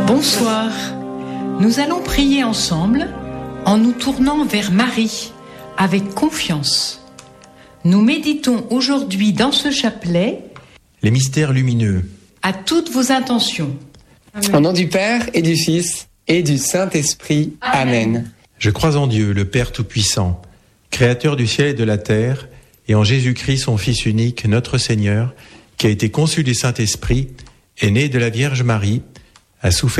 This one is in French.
Bonsoir. Nous allons prier ensemble en nous tournant vers Marie avec confiance. Nous méditons aujourd'hui dans ce chapelet les mystères lumineux. À toutes vos intentions. Amen. Au nom du Père et du Fils et du Saint-Esprit. Amen. Je crois en Dieu, le Père Tout-Puissant, Créateur du ciel et de la terre, et en Jésus-Christ, son Fils unique, notre Seigneur, qui a été conçu du Saint-Esprit, est né de la Vierge Marie, a souffert